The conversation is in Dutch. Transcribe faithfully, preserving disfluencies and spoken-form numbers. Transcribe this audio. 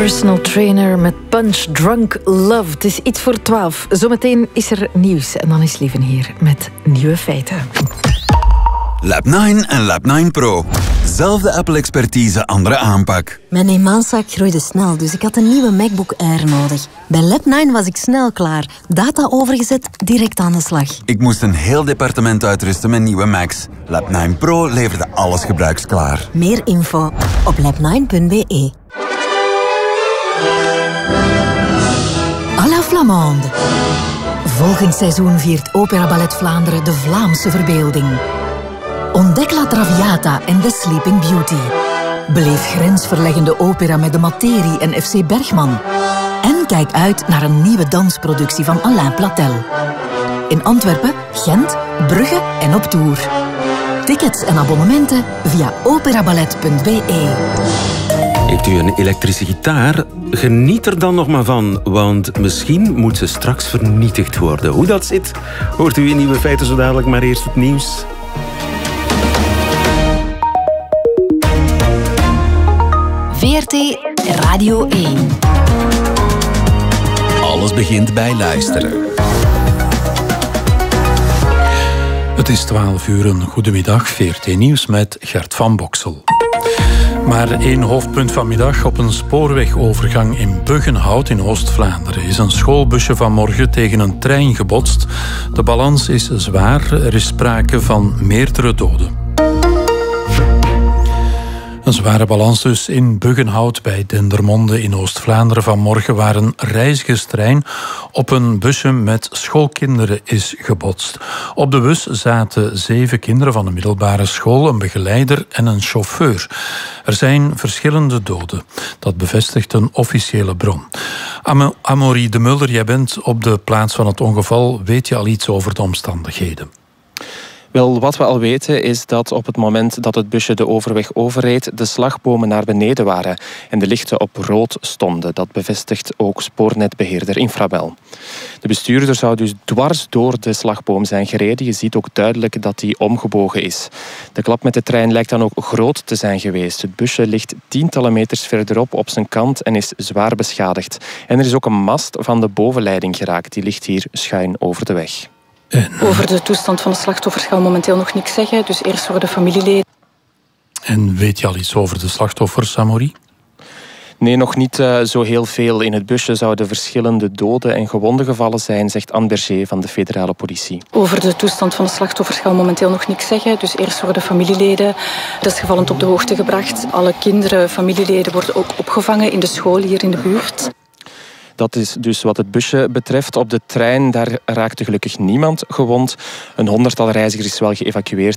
Personal trainer met Punch Drunk Love. Het is iets voor twaalf. Zometeen is er nieuws. En dan is Lieven hier met nieuwe feiten. Lab nine en Lab nine Pro. Zelfde Apple-expertise, andere aanpak. Mijn eenmanszaak groeide snel, dus ik had een nieuwe MacBook Air nodig. Bij Lab nine was ik snel klaar. Data overgezet, direct aan de slag. Ik moest een heel departement uitrusten met nieuwe Macs. Lab nine Pro leverde alles gebruiksklaar. Meer info op lab nine punt b e. À la Flamande. Volgend seizoen viert Opera Ballet Vlaanderen de Vlaamse verbeelding. Ontdek La Traviata en The Sleeping Beauty. Beleef grensverleggende opera met de Materie en F C Bergman. En kijk uit naar een nieuwe dansproductie van Alain Platel. In Antwerpen, Gent, Brugge en op tour. Tickets en abonnementen via operaballet punt b e. Heeft u een elektrische gitaar? Geniet er dan nog maar van, want misschien moet ze straks vernietigd worden. Hoe dat zit, hoort u in Nieuwe Feiten zo dadelijk, maar eerst het nieuws. V R T Radio één. Alles begint bij luisteren. Het is twaalf uur, een goedemiddag, V R T Nieuws met Gert van Boksel. Maar één hoofdpunt vanmiddag: op een spoorwegovergang in Buggenhout in Oost-Vlaanderen is een schoolbusje vanmorgen tegen een trein gebotst. De balans is zwaar, er is sprake van meerdere doden. Een zware balans dus in Buggenhout bij Dendermonde in Oost-Vlaanderen vanmorgen, waar een reizigerstrein op een busje met schoolkinderen is gebotst. Op de bus zaten zeven kinderen van de middelbare school, een begeleider en een chauffeur. Er zijn verschillende doden. Dat bevestigt een officiële bron. Am- Amaury de Mulder, jij bent op de plaats van het ongeval. Weet je al iets over de omstandigheden? Wel, wat we al weten is dat op het moment dat het busje de overweg overreed, de slagbomen naar beneden waren en de lichten op rood stonden. Dat bevestigt ook spoornetbeheerder Infrabel. De bestuurder zou dus dwars door de slagboom zijn gereden. Je ziet ook duidelijk dat die omgebogen is. De klap met de trein lijkt dan ook groot te zijn geweest. Het busje ligt tientallen meters verderop op zijn kant en is zwaar beschadigd. En er is ook een mast van de bovenleiding geraakt. Die ligt hier schuin over de weg. Over de toestand van de slachtoffers gaan we momenteel nog niks zeggen. Dus eerst voor de familieleden. En weet je al iets over de slachtoffers, Amaury? Nee, nog niet uh, zo heel veel. In het busje zouden verschillende doden en gewonden gevallen zijn, zegt Anne Berger van de federale politie. Over de toestand van de slachtoffers gaan we momenteel nog niks zeggen. Dus eerst voor de familieleden. Desgevallend op de hoogte gebracht. Alle kinderen, familieleden worden ook opgevangen in de school hier in de buurt. Dat is dus wat het busje betreft. Op de trein daar raakte gelukkig niemand gewond. Een honderdtal reizigers is wel geëvacueerd